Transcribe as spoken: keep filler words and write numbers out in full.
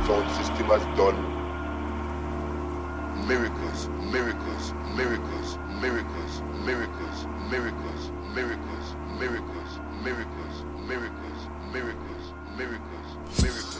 sound system has done miracles, miracles, miracles, miracles, miracles, miracles, miracles, miracles, miracles, miracles, miracles, miracles, miracles.